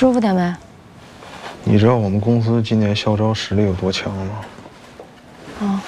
舒服点没？ 你知道我们公司今年校招实力有多强吗？ 啊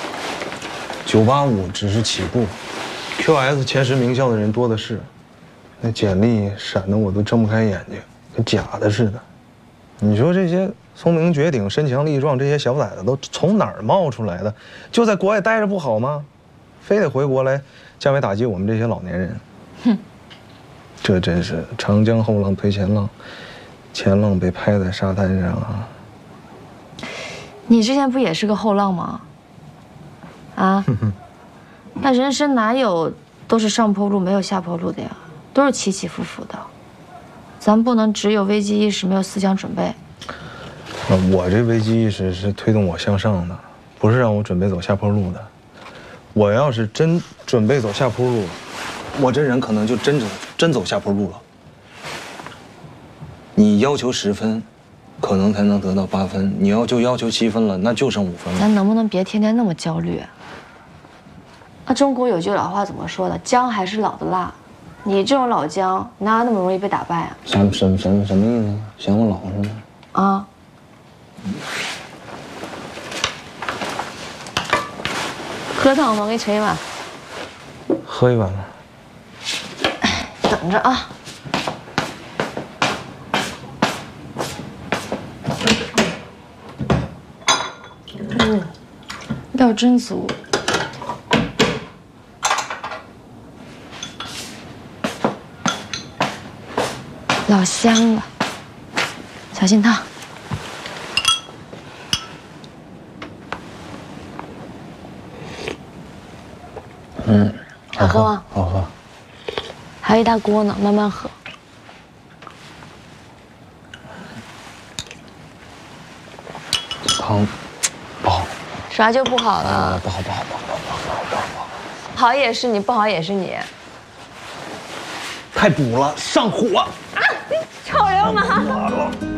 ，985只是起步 ，QS 前10名校的人多的是，那简历闪得我都睁不开眼睛，跟假的似的。你说这些聪明绝顶、身强力壮这些小崽子都从哪儿冒出来的？就在国外待着不好吗？非得回国来降维打击我们这些老年人？哼，这真是长江后浪推前浪，前浪被拍在沙滩上啊！ 你之前不也是个后浪吗？啊？那人生哪有都是上坡路没有下坡路的呀？都是起起伏伏的。咱不能只有危机意识没有思想准备。 我这危机意识是推动我向上的，不是让我准备走下坡路的。我要是真准备走下坡路，我这人可能就真走下坡路了。你要求10分，可能才能得到8分；你要求7分了，那就剩5分了。 咱能不能别天天那么焦虑？那中国有句老话怎么说的？姜还是老的辣。你这种老姜，哪有那么容易被打败啊？ 什么意思？嫌我老是吗？ 啊。喝汤吗？我给你盛一碗。 喝一碗吧。 等着啊。料真足。老香了，小心烫。好喝吗？ 好喝。 还有一大锅呢，慢慢喝。 汤不好。 啥就不好了？ 不好。 好也是你，不好也是你。 太补了，上火。 啊！你臭流氓！